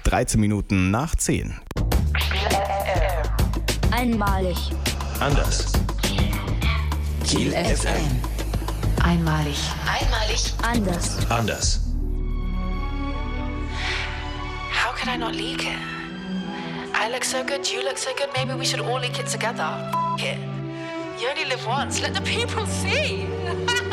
13 Minuten nach 10. Einmalig. Anders. Kiel FM. Einmalig. Einmalig. Anders. Anders. How could I not leak it? I look so good, you look so good, maybe we should all leak it together. F it. You only live once, let the people see.